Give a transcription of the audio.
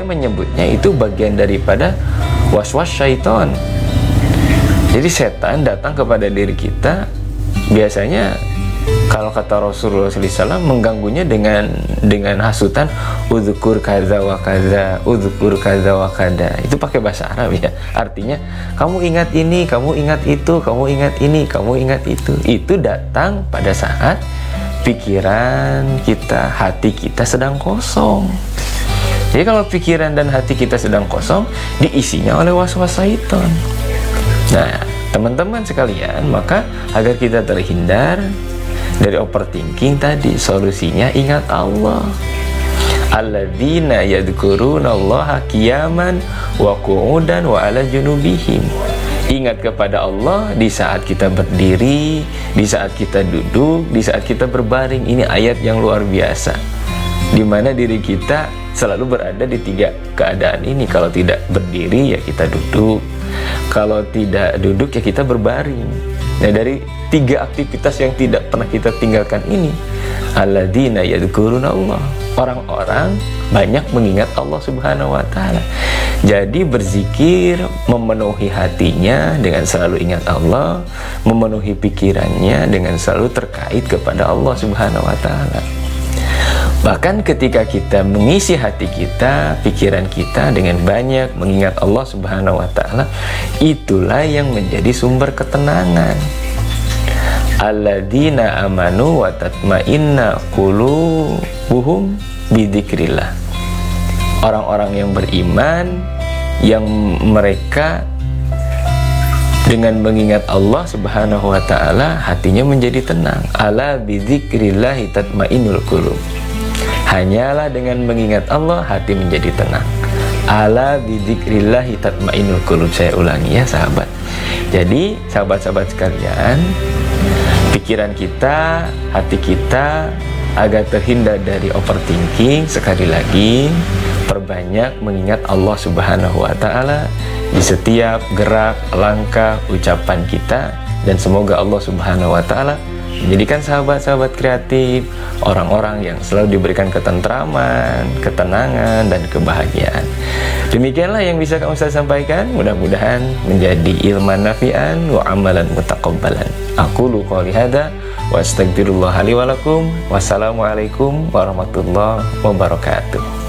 saya menyebutnya itu bagian daripada waswas syaitan. Jadi setan datang kepada diri kita, biasanya kalau kata Rasulullah SAW mengganggunya dengan hasutan udzukur kaza wa kaza, udzukur kaza wa kada. Itu pakai bahasa Arab ya. Artinya kamu ingat ini, kamu ingat itu, kamu ingat ini, kamu ingat itu. Itu datang pada saat pikiran kita, hati kita sedang kosong. Jadi kalau pikiran dan hati kita sedang kosong, diisinya oleh waswas syaitan. Nah, teman-teman sekalian, maka agar kita terhindar dari overthinking tadi, solusinya ingat Allah. Alladzina yadhkurunallaha qiyaman wa qu'udan wa ala junubihim. Ingat kepada Allah di saat kita berdiri, di saat kita duduk, di saat kita berbaring. Ini ayat yang luar biasa, di mana diri kita selalu berada di 3 keadaan ini. Kalau tidak berdiri ya kita duduk, kalau tidak duduk ya kita berbaring. Nah, dari 3 aktivitas yang tidak pernah kita tinggalkan ini, alladzina yadhkuruna Allah, orang-orang banyak mengingat Allah Subhanahu wa Ta'ala. Jadi berzikir, memenuhi hatinya dengan selalu ingat Allah, memenuhi pikirannya dengan selalu terkait kepada Allah Subhanahu wa Ta'ala. Bahkan ketika kita mengisi hati kita, pikiran kita dengan banyak mengingat Allah Subhanahu wa Ta'ala, itulah yang menjadi sumber ketenangan. Alladzina amanu wa tatma'inna qulubuhum bidzikrillah. Orang-orang yang beriman, yang mereka dengan mengingat Allah Subhanahu wa Ta'ala, hatinya menjadi tenang. Ala bidzikrillahi tatma'innul qulub. Hanyalah dengan mengingat Allah hati menjadi tenang. Ala bidzikrillahi tatmainnul qulub. Saya ulangi ya sahabat. Jadi sahabat-sahabat sekalian, pikiran kita, hati kita agar terhindar dari overthinking, sekali lagi perbanyak mengingat Allah Subhanahu wa Ta'ala di setiap gerak, langkah, ucapan kita, dan semoga Allah Subhanahu wa Ta'ala menjadikan sahabat-sahabat kreatif orang-orang yang selalu diberikan ketentraman, ketenangan, dan kebahagiaan. Demikianlah yang bisa kami sampaikan. Mudah-mudahan menjadi ilman nafi'an wa amalan mutaqabbalan. Aqulu qouli hadza wa astaghfirullah li wa lakum. Wassalamualaikum warahmatullahi wabarakatuh.